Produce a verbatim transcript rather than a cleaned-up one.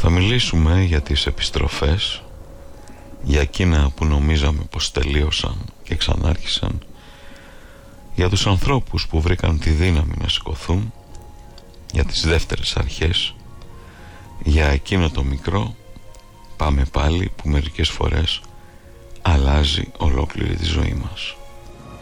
Θα μιλήσουμε για τις επιστροφές, για εκείνα που νομίζαμε πως τελείωσαν και ξανάρχισαν, για τους ανθρώπους που βρήκαν τη δύναμη να σηκωθούν, για τις δεύτερες αρχές, για εκείνο το μικρό πάμε πάλι που μερικές φορές αλλάζει ολόκληρη τη ζωή μας.